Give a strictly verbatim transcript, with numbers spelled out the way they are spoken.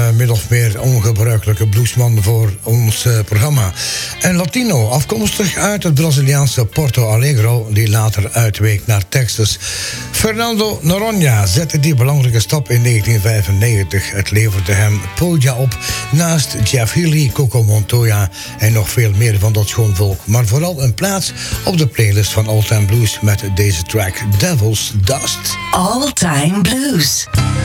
uh, min of meer ongebruikelijke bluesman voor ons uh, programma. Een Latino, afkomstig uit het Braziliaanse Porto Alegre, die later uitweek naar Texas. Fernando Noronha zette die belangrijke stap in negentien vijfennegentig. Het leverde hem Podia op, naast Jeff Healey, Coco Montoya en nog veel meer van dat schoonvolk. Maar vooral een plaats op de playlist van All Time Blues met deze track Devil's Dust. All Time Blues.